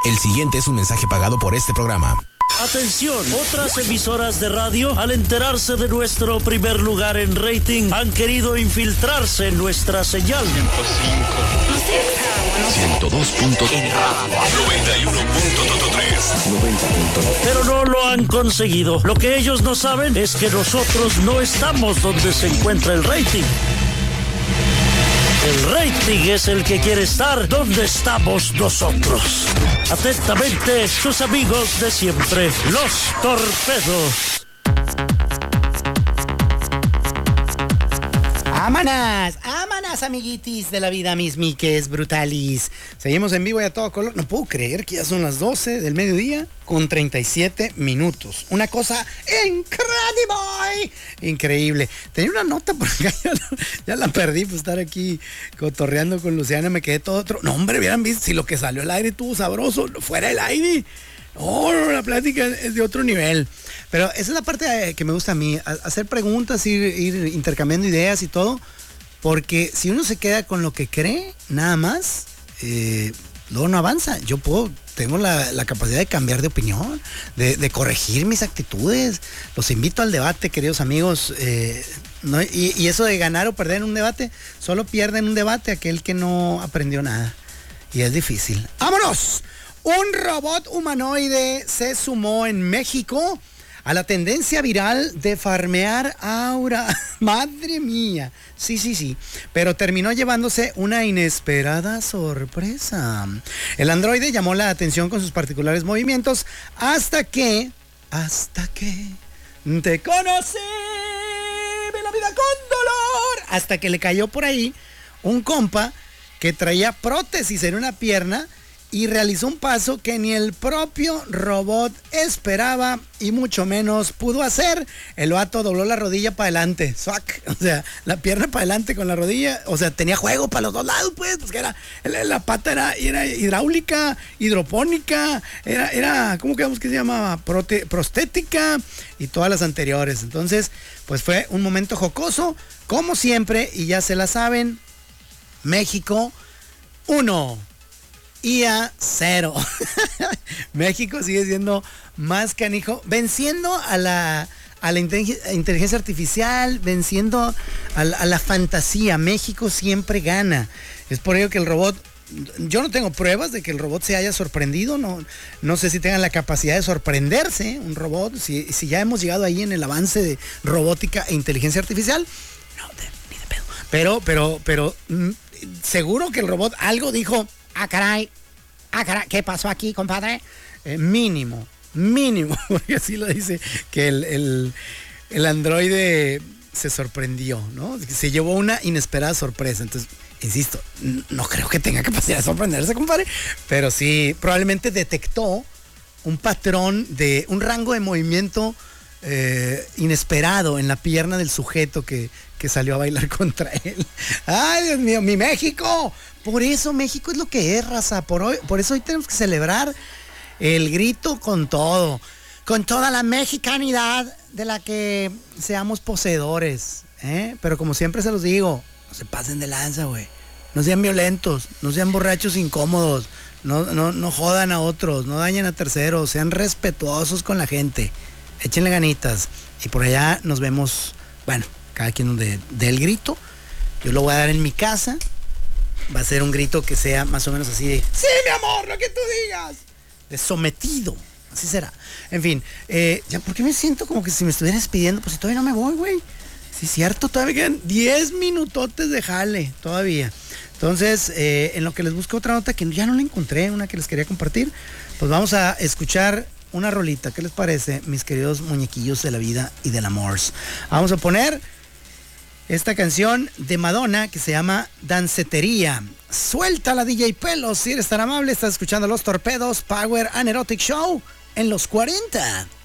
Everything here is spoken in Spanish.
El siguiente es un mensaje pagado por este programa. Atención, otras emisoras de radio, al enterarse de nuestro primer lugar en rating, han querido infiltrarse en nuestra señal. 102.3, 91.3. Pero no lo han conseguido. Lo que ellos no saben es que nosotros no estamos donde se encuentra el rating. El rating es el que quiere estar donde estamos nosotros. Atentamente, sus amigos de siempre, los Torpedos. ¡Ámanas, amiguitis de la vida, mis miques brutalis! Seguimos en vivo y a todo color. No puedo creer que ya son las 12 del mediodía con 37 minutos. Una cosa increíble. Tenía una nota por acá, ya la perdí por estar aquí cotorreando con Luciana. Me quedé todo otro. No, hombre, hubieran visto si lo que salió al aire estuvo sabroso, fuera del aire. Oh, la plática es de otro nivel. Pero esa es la parte que me gusta a mí, hacer preguntas, ir intercambiando ideas y todo, porque si uno se queda con lo que cree, nada más, luego no avanza. Tengo la capacidad de cambiar de opinión, de corregir mis actitudes. Los invito al debate, queridos amigos. ¿No? Y eso de ganar o perder en un debate, solo pierde en un debate aquel que no aprendió nada. Y es difícil. ¡Vámonos! Un robot humanoide se sumó en México a la tendencia viral de farmear aura. Madre mía. Sí. Pero terminó llevándose una inesperada sorpresa. El androide llamó la atención con sus particulares movimientos hasta que te conocí, vi la vida con dolor. Hasta que le cayó por ahí un compa que traía prótesis en una pierna y realizó un paso que ni el propio robot esperaba y mucho menos pudo hacer. El vato dobló la rodilla para adelante, o sea, la pierna para adelante con la rodilla, o sea, tenía juego para los dos lados, pues que la pata era hidráulica, hidropónica, era ¿cómo quedamos que se llamaba? Prostética y todas las anteriores. Entonces, pues fue un momento jocoso, como siempre, y ya se la saben, México 1. IA 0. México sigue siendo más canijo, venciendo a la inteligencia artificial, venciendo a la fantasía. México siempre gana. Es por ello que el robot, yo no tengo pruebas de que el robot se haya sorprendido, no sé si tengan la capacidad de sorprenderse un robot, si ya hemos llegado ahí en el avance de robótica e inteligencia artificial, ni de pedo. Pero seguro que el robot algo dijo. Ah, caray, ¿qué pasó aquí, compadre? Mínimo, porque así lo dice, que el androide se sorprendió, ¿no? Se llevó una inesperada sorpresa. Entonces, insisto, no creo que tenga capacidad de sorprenderse, compadre, pero sí, probablemente detectó un patrón de un rango de movimiento inesperado en la pierna del sujeto que salió a bailar contra él. ¡Ay, Dios mío, mi México! Por eso México es lo que es, raza. Por eso hoy tenemos que celebrar el grito con todo, con toda la mexicanidad de la que seamos poseedores, ¿eh? Pero como siempre se los digo, no se pasen de lanza, güey. No sean violentos, no sean borrachos incómodos, no jodan a otros, no dañen a terceros, sean respetuosos con la gente. Échenle ganitas. Y por allá nos vemos, bueno, cada quien donde dé el grito. Yo lo voy a dar en mi casa. Va a ser un grito que sea más o menos así de ¡sí, mi amor, lo que tú digas! De sometido. Así será. En fin, ya, ¿por qué me siento como que si me estuviera despidiendo? Pues si todavía no me voy, güey. Sí, cierto, todavía me quedan 10 minutotes de jale, todavía. Entonces, en lo que les busco otra nota que ya no la encontré, una que les quería compartir, pues vamos a escuchar una rolita. ¿Qué les parece, mis queridos muñequillos de la vida y del amor? Vamos a poner esta canción de Madonna que se llama Dancetería. Suéltala, DJ Pelos, si eres tan amable. Estás escuchando Los Torpedos Power and Erotic Show en los 40.